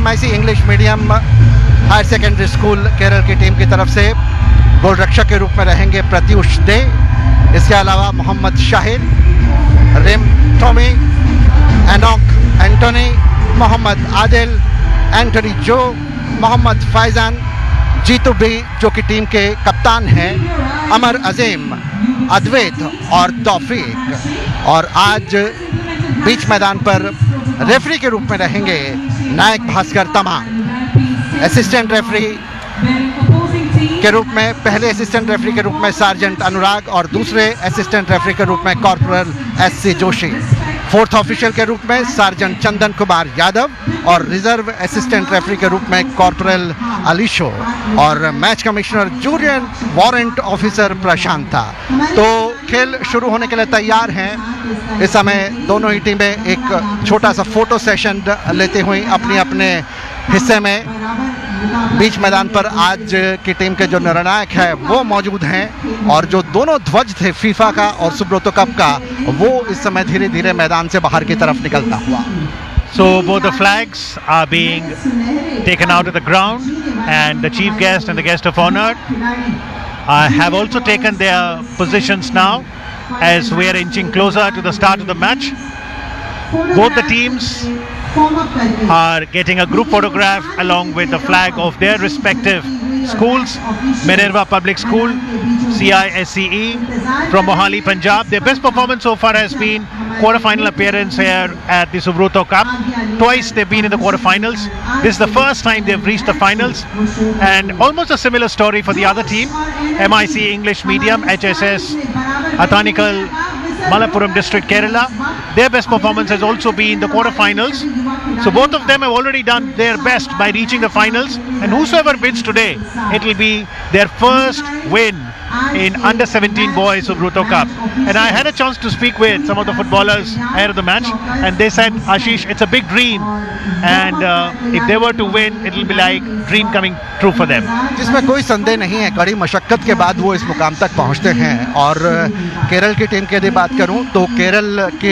MIC English medium higher secondary school Kerala की team की तरफ से गोल रक्षक के रूप में रहेंगे प्रत्युष दे। इसके अलावा Mohammad Shahid, rim Tommy, एनॉक Antony, Mohammad Adil, Antony जो, मोहम्मद फैजान, जीतू बी जो कि टीम के कप्तान हैं, अमर अजीम, अद्वैत और तौफीक। और आज बीच मैदान पर रेफरी के रूप में रहेंगे नायक भास्कर तमा। असिस्टेंट रेफरी के रूप में, पहले असिस्टेंट रेफरी के रूप में सार्जेंट अनुराग और दूसरे असिस्टेंट रेफरी के रूप में corporal SC Joshi. Fourth official के रूप में सार्जेंट चंदन कुमार यादव और रिजर्व असिस्टेंट रेफरी के रूप में कॉर्पोरल अलीशो और match commissioner junior warrant officer प्रशांत था। तो खेल शुरू होने के लिए तैयार हैं। इस समय दोनों ही टीमें एक छोटा सा फोटो सेशन लेते हुए अपने अपने हिस्से में बीच मैदान पर आज की टीम के जो निर्णायक है वो मौजूद हैं और जो दोनों ध्वज थे फीफा का और सुब्रोतो कप का वो इस समय धीरे धीरे मैदान से बाहर की तरफ निकलता हुआ। So both the flags are being taken out of the ground and the chief guest and the guest of honor have also taken their positions now as we are inching closer to the start of the match. Both the teams are getting a group photograph along with the flag of their respective schools. Minerva Public School, CISCE from Mohali, Punjab. Their best performance so far has been quarter-final appearance here at the Subroto Cup. Twice they've been in the quarter-finals. This is the first time they've reached the finals, and almost a similar story for the other team, MIC English Medium, HSS Athanikal Malappuram District, Kerala. Their best performance has also been the quarter-finals. So both of them have already done their best by reaching the finals, and whosoever wins today, it will be their first win in under 17 boys Subroto Cup. And I had a chance to speak with some of the footballers ahead of the match, and they said, Ashish, it's a big dream, and if they were to win, it will be like dream coming true for them. जिसमें कोई संदेह नहीं है, कड़ी मशक्कत के बाद वो इस मुकाम तक पहुंचते हैं। और केरल की टीम की यदि बात करूं तो केरल के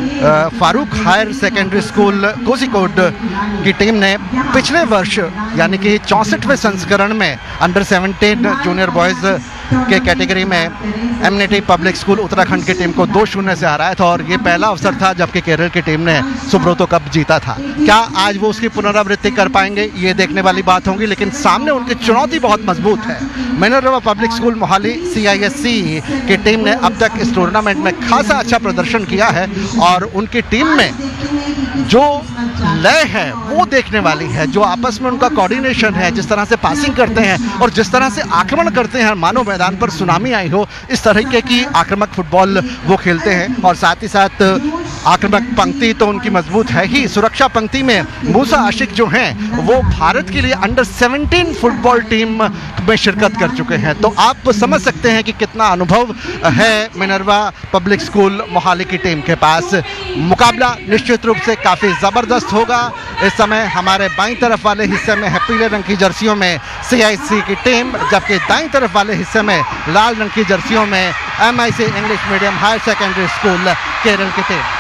Farooq higher secondary school Kozhikode की टीम ने पिछले वर्ष यानी कि 64वें संस्करण में अंडर 17 जूनियर बॉयज़ के कैटेगरी में एमनिटी पब्लिक स्कूल उत्तराखंड की टीम को 2-0 से हराया था और ये पहला अवसर था जबकि केरल की टीम ने सुब्रोतो कप जीता था। क्या आज वो उसकी पुनरावृत्ति कर पाएंगे, ये देखने वाली बात होगी, लेकिन सामने उनकी चुनौती बहुत मजबूत है। Minerva public school Mohali CISC की टीम ने अब तक इस टूर्नामेंट में खासा अच्छा प्रदर्शन किया है और उनकी टीम में जो लय है वो देखने वाली है, जो आपस में उनका कोऑर्डिनेशन है, जिस तरह से पासिंग करते हैं और जिस तरह से आक्रमण करते हैं, मानो मैदान पर सुनामी आई हो, इस तरीके की आक्रामक फुटबॉल वो खेलते हैं। और साथ ही साथ आक्रामक पंक्ति तो उनकी मजबूत है ही, सुरक्षा पंक्ति में मूसा आशिक जो हैं वो भारत के लिए अंडर 17 फुटबॉल टीम में शिरकत कर चुके हैं। तो आप समझ सकते हैं कि कितना अनुभव है मिनर्वा पब्लिक स्कूल मोहाली की टीम के पास। मुकाबला निश्चित रूप से काफ़ी ज़बरदस्त होगा। इस समय हमारे बाईं तरफ वाले हिस्से में है पीले रंग की जर्सियों में CISC की टीम, जबकि दाईं तरफ वाले हिस्से में लाल रंग की जर्सियों में MIC English medium higher secondary school Kerala की team.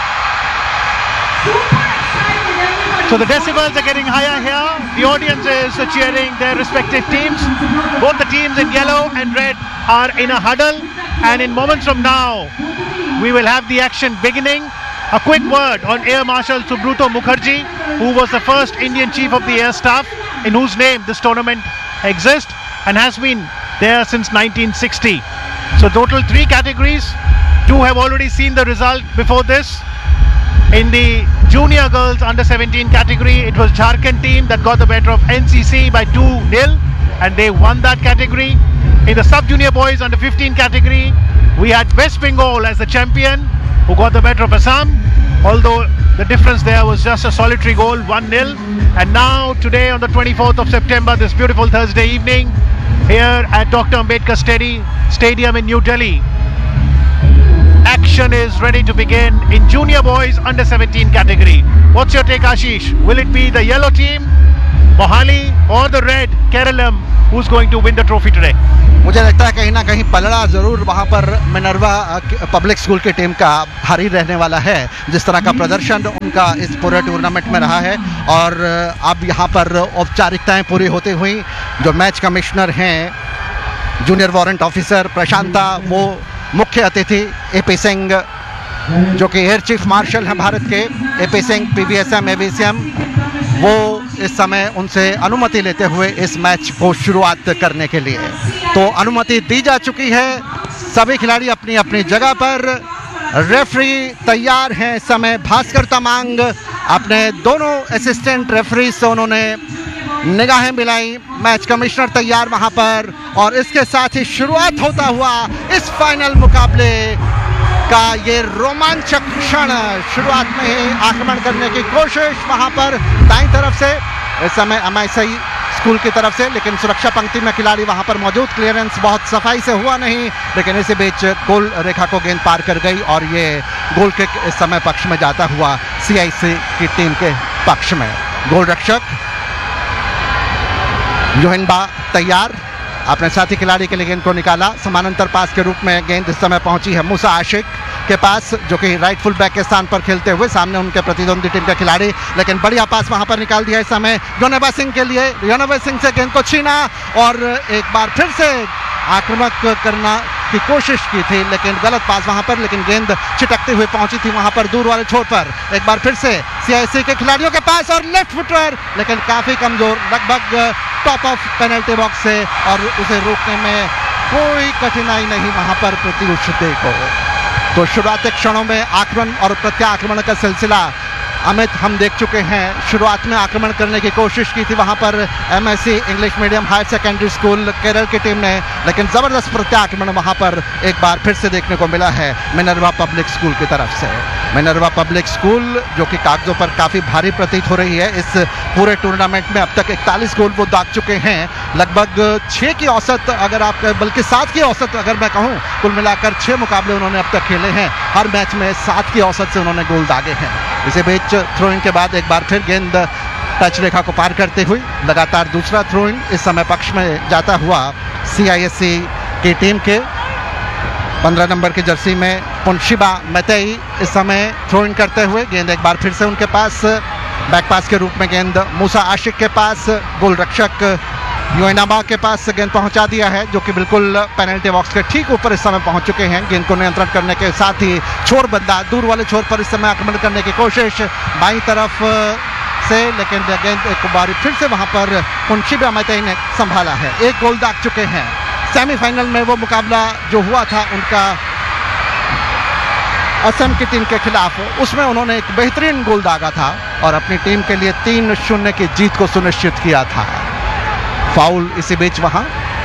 So the decibels are getting higher here. The audience is cheering their respective teams. Both the teams in yellow and red are in a huddle, and in moments from now, we will have the action beginning. A quick word on Air Marshal Subroto Mukherjee, who was the first Indian Chief of the Air Staff, in whose name this tournament exists and has been there since 1960. So total 3 categories. 2 have already seen the result before this. In the junior girls under 17 category, it was Jharkhand team that got the better of NCC by 2-0 and they won that category. In the sub-junior boys under 15 category, we had West Bengal as the champion who got the better of Assam, although the difference there was just a solitary goal, 1-0. And now today on the 24th of September, this beautiful Thursday evening, here at Dr. Ambedkar Stadium in New Delhi, action is ready to begin in junior boys under 17 category. What's your take, Ashish? Will it be the yellow team Mohali or the red Kerala, who's going to win the trophy today? मुझे लगता है कहीं ना कहीं पलड़ा ज़रूर वहाँ पर मिनर्वा पब्लिक स्कूल की टीम का भारी रहने वाला है, जिस तरह का प्रदर्शन उनका इस पूरे टूर्नामेंट में रहा है। और अब यहाँ पर औपचारिकताएं पूरी होती हुई जो मैच कमिश्नर हैं जूनियर वारंट ऑफिसर प्रशांता, वो मुख्य अतिथि एपी सिंह जो कि एयर चीफ मार्शल हैं भारत के, एपी सिंह पीवीएसएम एवीसीएम, वो इस समय उनसे अनुमति लेते हुए इस मैच को शुरुआत करने के लिए। तो अनुमति दी जा चुकी है, सभी खिलाड़ी अपनी अपनी जगह पर, रेफरी तैयार हैं इस समय। भास्कर तमांग अपने दोनों असिस्टेंट रेफरी से उन्होंने निगाहें मिलाई, मैच कमिश्नर तैयार वहां पर, और इसके साथ ही शुरुआत होता हुआ इस फाइनल मुकाबले का ये रोमांचक क्षण। शुरुआत में ही आक्रमण करने की कोशिश वहां पर दाईं तरफ से इस समय एमआईसी स्कूल की तरफ से, लेकिन सुरक्षा पंक्ति में खिलाड़ी वहां पर मौजूद, क्लियरेंस बहुत सफाई से हुआ नहीं, लेकिन इसी बीच गोल रेखा को गेंद पार कर गई और ये गोल किक इस समय पक्ष में जाता हुआ सीआईसी की टीम के पक्ष में। गोल रक्षक योहिनबा तैयार, अपने साथी खिलाड़ी के लिए गेंद को निकाला, समानांतर पास के रूप में गेंद इस समय पहुंची है मूसा आशिक के पास, जो कि राइट फुल बैक के स्थान पर खेलते हुए सामने उनके प्रतिद्वंदी टीम के खिलाड़ी, लेकिन बढ़िया पास वहां पर निकाल दिया इस समय योनेबा सिंह के लिए। योनेबा सिंह से गेंद को छीना और एक बार फिर से आक्रामक करना की कोशिश की थी, लेकिन गलत पास वहां पर, लेकिन गेंद छिटकती हुई पहुंची थी वहां पर दूर वाले छोर पर। एक बार फिर से सीआईसी के खिलाड़ियों के पास और लेफ्ट फुटर, लेकिन काफी कमजोर, लगभग टॉप ऑफ पेनल्टी बॉक्स से, और उसे रोकने में कोई कठिनाई नहीं वहां पर प्रत्युष को। तो शुरुआती क्षणों में आक्रमण और प्रत्याक्रमण का सिलसिला अमित हम देख चुके हैं। शुरुआत में आक्रमण करने की कोशिश की थी वहां पर MSc English medium higher secondary school Kerala की टीम ने, लेकिन जबरदस्त प्रत्याक्रमण वहां पर एक बार फिर से देखने को मिला है मिनर्वा पब्लिक स्कूल की तरफ से। मिनर्वा पब्लिक स्कूल जो कि कागजों पर काफी भारी प्रतीत हो रही है, इस पूरे टूर्नामेंट में अब तक 41 गोल वो दाग चुके हैं, लगभग 6 की औसत, अगर आप बल्कि 7 की औसत अगर मैं कहूं, कुल मिलाकर 6 मुकाबले उन्होंने अब तक खेले हैं, हर मैच में 7 की औसत से उन्होंने गोल दागे हैं। इसी बीच थ्रो इन के बाद एक बार फिर गेंद टच रेखा को पार करते हुए लगातार दूसरा थ्रो इन इस समय पक्ष में जाता हुआ सीआईएससी की टीम के 15 नंबर की जर्सी में पुनशिबा मेतेई इस समय थ्रो इन करते हुए, गेंद एक बार फिर से उनके पास, बैक पास के रूप में गेंद मूसा आशिक के पास, गोल रक्षक योइनाबा के पास गेंद पहुंचा दिया है, जो कि बिल्कुल पेनल्टी बॉक्स के ठीक ऊपर इस समय पहुंच चुके हैं। गेंद को नियंत्रण करने के साथ ही छोर बदला, दूर वाले छोर पर इस समय आक्रमण करने की कोशिश बाईं तरफ से, लेकिन गेंद एक बार फिर से वहां पर पुनशिबा मेतेई ने संभाला है। एक गोल दाग चुके हैं। सेमीफाइनल में वो मुकाबला जो हुआ था उनका असम की टीम के खिलाफ, उसमें उन्होंने एक बेहतरीन गोल दागा था और अपनी टीम के लिए 3-0 की जीत को सुनिश्चित किया था। फाउल इसी बीच वहां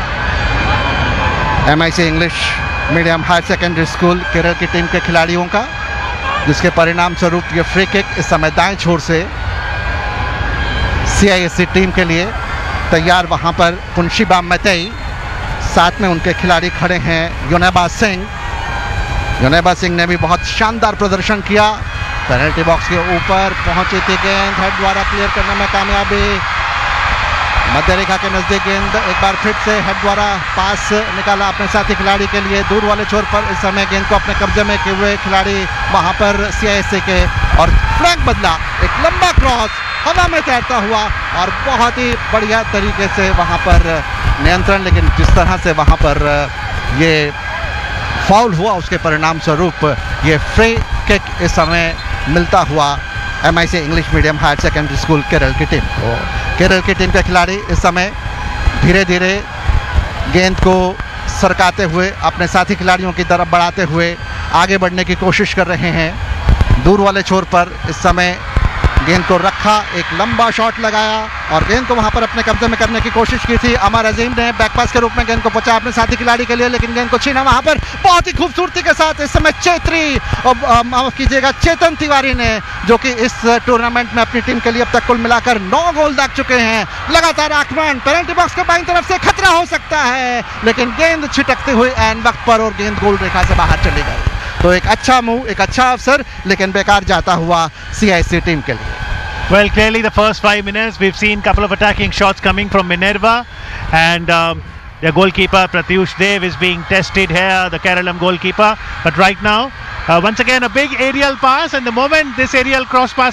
MIC English medium higher secondary school Kerala की टीम के खिलाड़ियों का, जिसके परिणाम स्वरूप ये फ्री किक इस समय दाएं छोर से सीआईएससी टीम के लिए तैयार। वहां पर पुनशिबा मेतेई, साथ में उनके खिलाड़ी खड़े हैं योनेबा सिंह। योनेबा सिंह ने भी बहुत शानदार प्रदर्शन किया, पेनल्टी बॉक्स के ऊपर पहुंची थी गेंद, हेड द्वारा क्लियर करने में कामयाबी, मध्य रेखा के नजदीक गेंद एक बार फिर से हेड द्वारा पास निकाला अपने साथी खिलाड़ी के लिए दूर वाले छोर पर। इस समय गेंद को अपने कब्जे में किए हुए खिलाड़ी वहां पर सीआईएससी के, और फ्लैग बदला, एक लंबा क्रॉस हवा में तैरता हुआ और बहुत ही बढ़िया तरीके से वहां पर नियंत्रण, लेकिन जिस तरह से वहां पर ये फाउल हुआ उसके परिणाम स्वरूप ये फ्री किक इस समय मिलता हुआ MIC English medium higher secondary school Kerala की टीम को। केरल की टीम के खिलाड़ी इस समय धीरे धीरे गेंद को सरकाते हुए अपने साथी खिलाड़ियों की तरफ बढ़ाते हुए आगे बढ़ने की कोशिश कर रहे हैं। दूर वाले छोर पर इस समय गेंद को रखा, एक लंबा शॉट लगाया और गेंद को वहां पर अपने कब्जे में करने की कोशिश की थी। अमर अजीम ने बैक पास के रूप में गेंद को पहुंचा अपने साथी खिलाड़ी के लिए, लेकिन गेंद को छीना वहां पर बहुत ही खूबसूरती के साथ इस समय माफ कीजिएगा चेतन तिवारी ने, जो कि इस टूर्नामेंट में अपनी टीम के लिए अब तक कुल मिलाकर 9 गोल दाग चुके हैं। लगातार आक्रमण, पेनल्टी बॉक्स के बाईं तरफ से खतरा हो सकता है, लेकिन गेंद छिटकते हुए ऐन वक्त पर और गेंद गोल रेखा से बाहर चली गई। तो एक अच्छा मूव, एक अच्छा अवसर, लेकिन बेकार जाता हुआ सीआईएससी टीम के लिए। Well, clearly the first 5 minutes we've seen a couple of attacking shots coming from Minerva, and their goalkeeper Pratyush Dev is being tested here, the Keralam goalkeeper. But right now, once again a big aerial pass, and the moment this aerial cross pass